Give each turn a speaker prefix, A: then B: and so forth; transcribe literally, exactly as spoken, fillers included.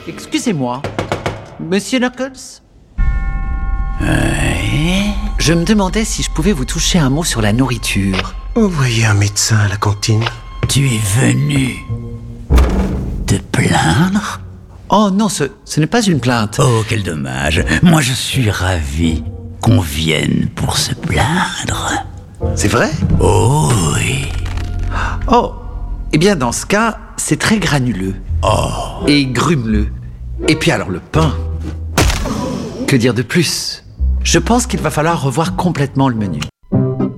A: Excusez-moi, Monsieur Knuckles?
B: Oui.
A: Je me demandais si je pouvais vous toucher un mot sur la nourriture.
C: Envoyez un médecin à la cantine.
B: Tu es venu te plaindre?
A: Oh non, ce, ce n'est pas une plainte.
B: Oh, quel dommage. Moi, je suis ravi qu'on vienne pour se plaindre.
C: C'est vrai?
B: Oh oui.
A: Oh, eh bien dans ce cas, c'est très granuleux.
B: Oh.
A: Et grumeleux. Et puis alors le pain. Que dire de plus? Je pense qu'il va falloir revoir complètement le menu.